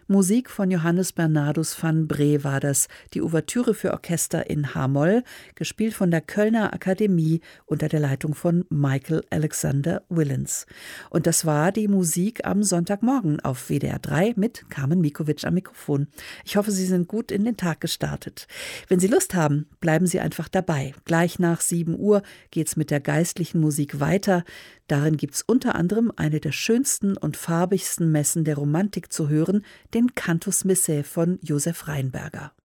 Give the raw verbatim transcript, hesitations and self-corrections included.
Musik von Johannes Bernardus van Bree war das, die Ouvertüre für Orchester in H-Moll, gespielt von der Kölner Akademie unter der Leitung von Michael Alexander Willens. Und das war die Musik am Sonntagmorgen auf W D R drei mit Carmen Mikovic am Mikrofon. Ich hoffe, Sie sind gut in den Tag gestartet. Wenn Sie Lust haben, bleiben Sie einfach dabei. Gleich nach sieben Uhr geht's mit der geistlichen Musik weiter. Darin gibt's unter anderem eine der schönsten und farbigsten Messen der Romantik zu hören, den Cantus Missae von Josef Rheinberger.